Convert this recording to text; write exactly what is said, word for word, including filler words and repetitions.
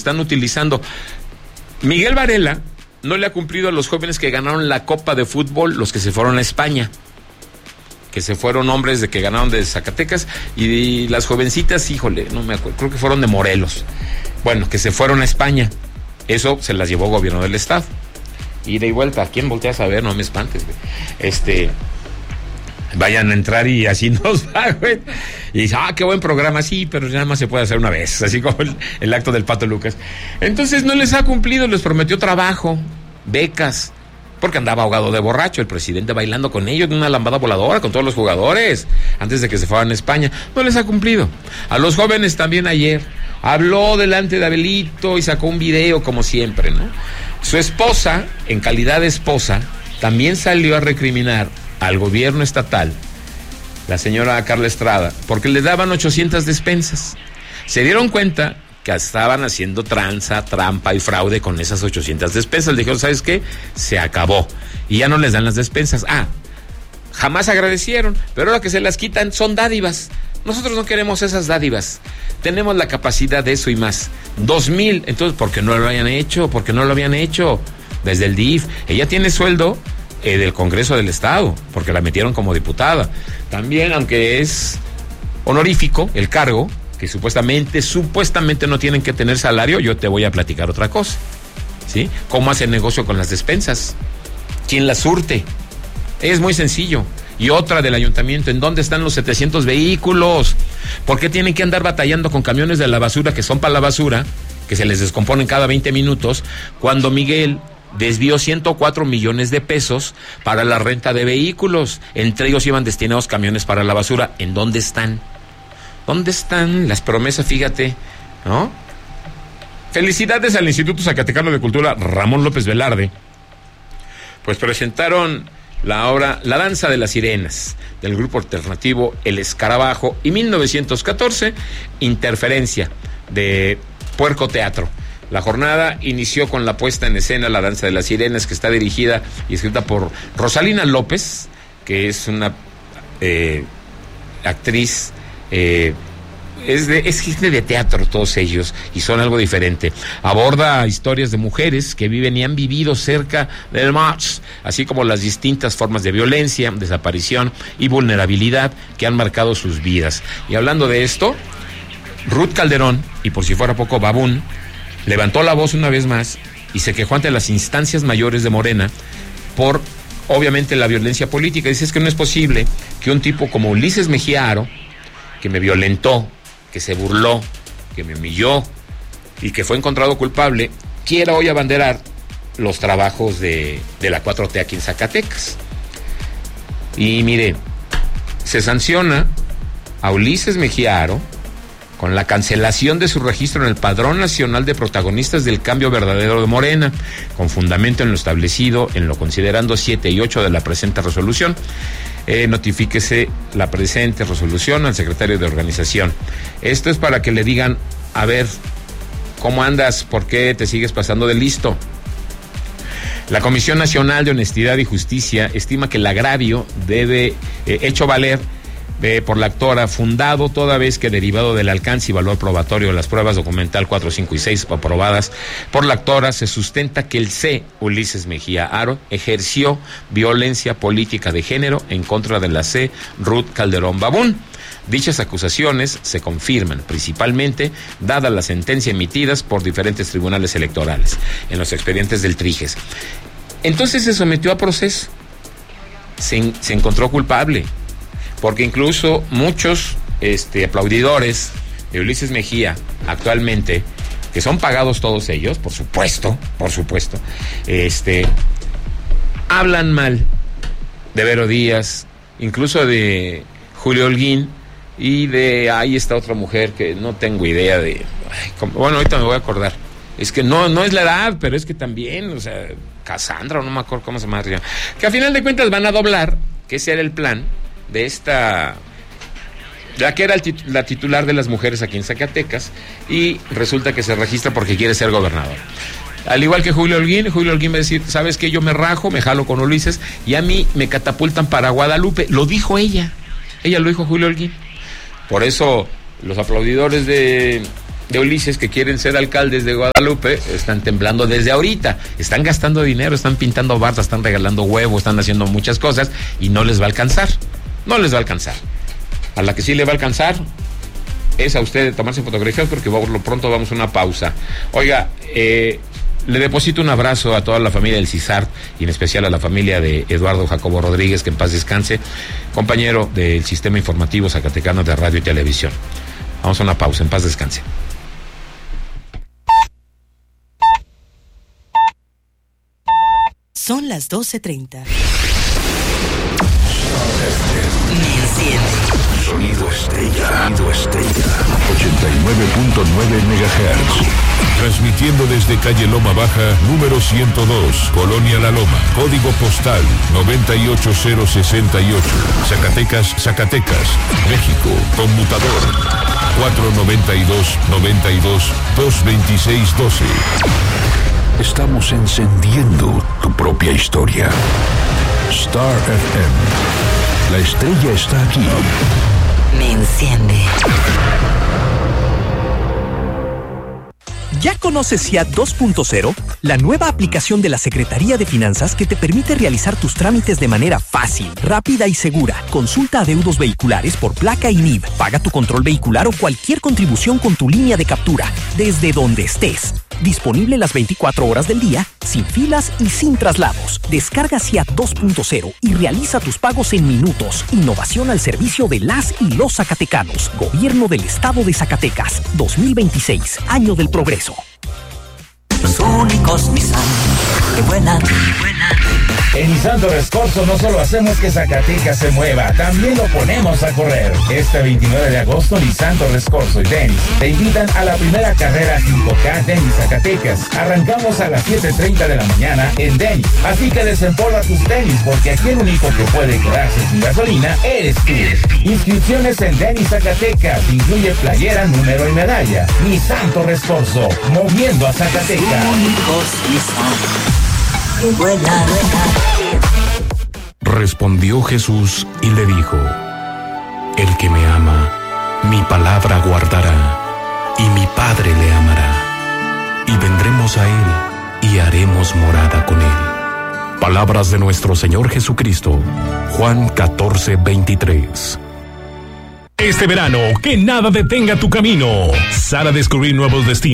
están utilizando. Miguel Varela no le ha cumplido a los jóvenes que ganaron la Copa de Fútbol, los que se fueron a España, que se fueron hombres de que ganaron de Zacatecas, y las jovencitas, híjole, no me acuerdo, creo que fueron de Morelos. Bueno, que se fueron a España. Eso se las llevó gobierno del estado. Ida y vuelta. ¿A quién volteas a ver? No me espantes, güey. Este... Vayan a entrar y así nos va, güey. Y dice, ah, qué buen programa, sí, pero nada más se puede hacer una vez, así como el, el acto del Pato Lucas. Entonces no les ha cumplido, les prometió trabajo, becas, porque andaba ahogado de borracho, el presidente bailando con ellos en una lambada voladora con todos los jugadores, antes de que se fueran a España. No les ha cumplido. A los jóvenes también ayer, habló delante de Abelito y sacó un video como siempre, ¿no? Su esposa, en calidad de esposa, también salió a recriminar al gobierno estatal, la señora Carla Estrada, porque le daban ochocientas despensas. Se dieron cuenta que estaban haciendo tranza, trampa y fraude con esas ochocientas despensas. Le dijeron, ¿sabes qué? Se acabó. Y ya no les dan las despensas. Ah, jamás agradecieron, pero ahora que se las quitan son dádivas. Nosotros no queremos esas dádivas. Tenemos la capacidad de eso y más. Dos mil. Entonces, ¿por qué no lo habían hecho? ¿Por qué no lo habían hecho? Desde el D I F. Ella tiene sueldo Eh, del Congreso del Estado, porque la metieron como diputada. También, aunque es honorífico el cargo, que supuestamente, supuestamente no tienen que tener salario, yo te voy a platicar otra cosa, ¿sí? ¿Cómo hace negocio con las despensas? ¿Quién las surte? Es muy sencillo. Y otra del ayuntamiento, ¿en dónde están los setecientos vehículos? ¿Por qué tienen que andar batallando con camiones de la basura que son para la basura, que se les descomponen cada veinte minutos, cuando Miguel desvió ciento cuatro millones de pesos para la renta de vehículos? Entre ellos iban destinados camiones para la basura. ¿En dónde están? ¿Dónde están las promesas? Fíjate, ¿no? Felicidades al Instituto Zacatecano de Cultura Ramón López Velarde. Pues presentaron la obra La Danza de las Sirenas, del grupo alternativo El Escarabajo, y mil novecientos catorce, Interferencia, de Puerco Teatro. La jornada inició con la puesta en escena La Danza de las Sirenas, que está dirigida y escrita por Rosalina López, que es una eh, actriz, eh, es, de, es gente de teatro todos ellos, y son algo diferente. Aborda historias de mujeres que viven y han vivido cerca del mar, así como las distintas formas de violencia, desaparición y vulnerabilidad que han marcado sus vidas. Y hablando de esto, Ruth Calderón, y por si fuera poco, Babún, levantó la voz una vez más y se quejó ante las instancias mayores de Morena por, obviamente, la violencia política. Dice, es que no es posible que un tipo como Ulises Mejía Aro, que me violentó, que se burló, que me humilló y que fue encontrado culpable, quiera hoy abanderar los trabajos de, de la cuatro T aquí en Zacatecas. Y mire, se sanciona a Ulises Mejía Aro con la cancelación de su registro en el Padrón Nacional de Protagonistas del Cambio Verdadero de Morena, con fundamento en lo establecido en lo considerando siete y ocho de la presente resolución. Eh, notifíquese la presente resolución al secretario de organización. Esto es para que le digan, a ver, ¿cómo andas? ¿Por qué te sigues pasando de listo? La Comisión Nacional de Honestidad y Justicia estima que el agravio debe, eh, hecho valer Eh, por la actora, fundado toda vez que derivado del alcance y valor probatorio de las pruebas documental cuatro, cinco y seis aprobadas por la actora, se sustenta que el C. Ulises Mejía Aro ejerció violencia política de género en contra de la C. Ruth Calderón Babún. Dichas acusaciones se confirman principalmente dada la sentencia emitidas por diferentes tribunales electorales en los expedientes del Triges. Entonces se sometió a proceso, se, se encontró culpable, porque incluso muchos este, aplaudidores de Ulises Mejía actualmente, que son pagados todos ellos, por supuesto, por supuesto, este, hablan mal de Vero Díaz, incluso de Julio Holguín, y de ahí está otra mujer que no tengo idea de, ay, como, bueno, ahorita me voy a acordar. Es que no, no es la edad, pero es que también, o sea, Cassandra, no me acuerdo cómo se llama, que a final de cuentas van a doblar, que ese era el plan de esta, la que era el tit- la titular de las mujeres aquí en Zacatecas, y resulta que se registra porque quiere ser gobernador. Al igual que Julio Holguín, Julio Holguín va a decir, ¿sabes qué? Yo me rajo, me jalo con Ulises, y a mí me catapultan para Guadalupe. Lo dijo ella, ella lo dijo Julio Holguín. Por eso los aplaudidores de de Ulises que quieren ser alcaldes de Guadalupe están temblando desde ahorita, están gastando dinero, están pintando bardas, están regalando huevos, están haciendo muchas cosas y no les va a alcanzar, no les va a alcanzar. A la que sí le va a alcanzar es a usted de tomarse fotografías porque por lo pronto vamos a una pausa. Oiga, eh, le deposito un abrazo a toda la familia del CISART y en especial a la familia de Eduardo Jacobo Rodríguez, que en paz descanse, compañero del Sistema Informativo Zacatecano de Radio y Televisión. Vamos a una pausa, en paz descanse. Son las doce treinta. Me enciende. Sonido Estella. Sonido Estella. ochenta y nueve punto nueve megahertz. Transmitiendo desde calle Loma Baja, número ciento dos, Colonia La Loma, código postal noventa y ocho cero sesenta y ocho, Zacatecas, Zacatecas, México, conmutador cuatro noventa y dos, noventa y dos, dos veintiséis doce. Estamos encendiendo tu propia historia. Star F M. La estrella está aquí. Me enciende. ¿Ya conoces SIAT dos punto cero? La nueva aplicación de la Secretaría de Finanzas que te permite realizar tus trámites de manera fácil, rápida y segura. Consulta adeudos vehiculares por placa y N I V. Paga tu control vehicular o cualquier contribución con tu línea de captura, desde donde estés. Disponible las veinticuatro horas del día, sin filas y sin traslados. Descarga SIAT dos punto cero y realiza tus pagos en minutos. Innovación al servicio de las y los zacatecanos. Gobierno del Estado de Zacatecas. dos mil veintiséis, año del progreso. Los únicos Nissan que vuelan, que vuelan. En Nissan Torres Corso no solo hacemos que Zacatecas se mueva, también lo ponemos a correr. Este veintinueve de agosto, Nissan Torres Corso y Dennis te invitan a la primera carrera cinco K Dennis Zacatecas. Arrancamos a las siete treinta de la mañana en Dennis, así que desempolva tus tenis porque aquí el único que puede quedarse sin gasolina eres tú. Inscripciones en Dennis Zacatecas, incluye playera, número y medalla. Nissan Torres Corso, moviendo a Zacatecas. Únicos Nissan que vuelan, vuelan. Respondió Jesús y le dijo: El que me ama, mi palabra guardará, y mi Padre le amará, y vendremos a él, y haremos morada con él. Palabras de nuestro Señor Jesucristo. Juan catorce veintitrés. Este verano, que nada detenga tu camino. Sal a descubrir nuevos destinos.